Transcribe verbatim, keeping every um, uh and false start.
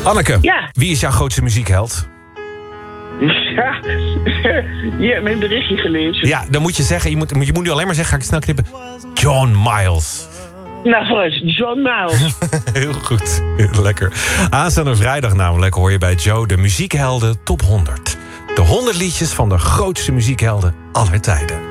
Anneke, Ja. Wie is jouw grootste muziekheld? Ja, je hebt mijn berichtje gelezen. Ja, dan moet je zeggen, je moet, je moet nu alleen maar zeggen, ga ik snel knippen. John Miles. Nou, vooruit, John Miles. Heel goed, heel lekker. Aanstaande vrijdag namelijk hoor je bij Joe de Muziekhelden Top honderd. De honderd liedjes van de grootste muziekhelden aller tijden.